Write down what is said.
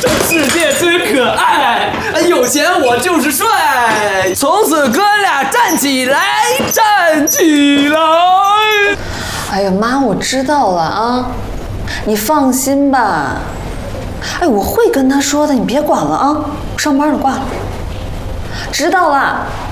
世界真可爱，有钱我就是帅。从此哥俩站起来，站起来。 哎呀妈，我知道了啊，你放心吧。哎，我会跟他说的，你别管了啊，上班了，挂了。知道了。